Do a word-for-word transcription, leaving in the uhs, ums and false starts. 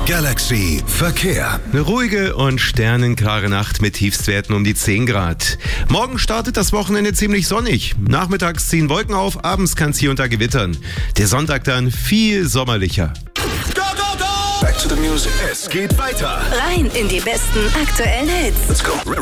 Galaxy Verkehr. Eine ruhige und sternenklare Nacht mit Tiefstwerten um die zehn Grad. Morgen startet das Wochenende ziemlich sonnig. Nachmittags ziehen Wolken auf, abends kann es hier und da gewittern. Der Sonntag dann viel sommerlicher. Go, go, go! Back to the music. Es geht weiter. Rein in die besten aktuellen Hits. Let's go.